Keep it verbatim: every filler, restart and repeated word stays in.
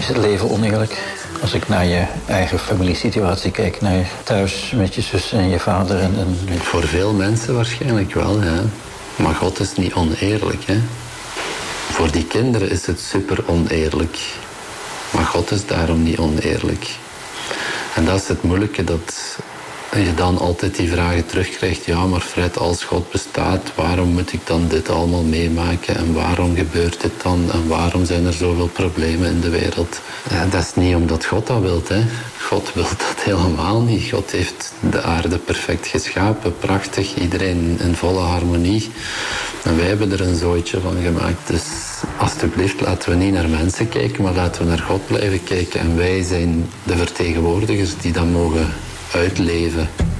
Is het leven oneerlijk? Als ik naar je eigen familiesituatie kijk, naar thuis met je zus en je vader en... en... Voor veel mensen waarschijnlijk wel, ja. Maar God is niet oneerlijk, hè. Voor die kinderen is het super oneerlijk. Maar God is daarom niet oneerlijk. En dat is het moeilijke, dat je dan altijd die vragen terugkrijgt. Ja, maar Fred, als God bestaat, waarom moet ik dan dit allemaal meemaken? En waarom gebeurt dit dan? En waarom zijn er zoveel problemen in de wereld? Ja, dat is niet omdat God dat wil, hè. God wil dat helemaal niet. God heeft de aarde perfect geschapen, prachtig, iedereen in volle harmonie. En wij hebben er een zooitje van gemaakt. Dus alsjeblieft, laten we niet naar mensen kijken, maar laten we naar God blijven kijken. En wij zijn de vertegenwoordigers die dat mogen uitleven.